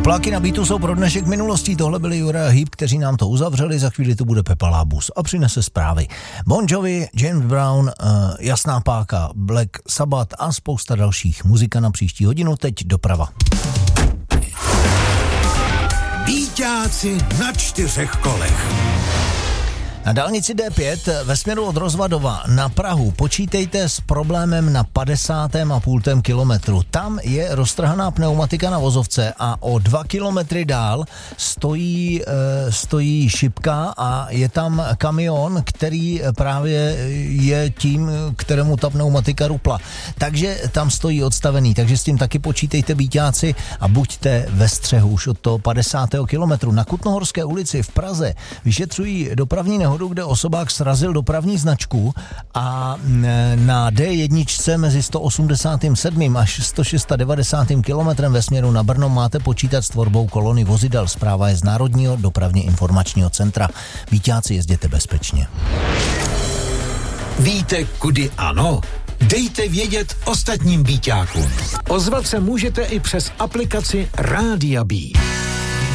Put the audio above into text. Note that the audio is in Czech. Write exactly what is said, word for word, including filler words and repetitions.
Tepláky na Beatu jsou pro dnešek minulostí. Tohle byli Jura a Heap, kteří nám to uzavřeli. Za chvíli to bude Pepa Lábus a přinese zprávy. Bon Jovi, James Brown, uh, Jasná páka, Black Sabbath a spousta dalších. Muzika na příští hodinu, teď doprava. Víťáci na čtyřech kolech. Na dálnici D pět ve směru od Rozvadova na Prahu počítejte s problémem na padesátém a půltém kilometru. Tam je roztrhaná pneumatika na vozovce a o dva kilometry dál stojí, e, stojí šipka a je tam kamion, který právě je tím, kterému ta pneumatika rupla. Takže tam stojí odstavený, takže s tím taky počítejte, víťáci, a buďte ve střehu už od toho padesátého kilometru. Na Kutnohorské ulici v Praze vyšetřují dopravní nehodu, kde osobák srazil dopravní značku a na D jedna mezi sto osmdesát sedm až sto devadesát šest kilometrem ve směru na Brno máte počítat s tvorbou kolony vozidel. Zpráva je z Národního dopravně informačního centra. Víťáci, jezděte bezpečně. Víte, kudy ano? Dejte vědět ostatním víťákům. Ozvat se můžete i přes aplikaci Rádia B.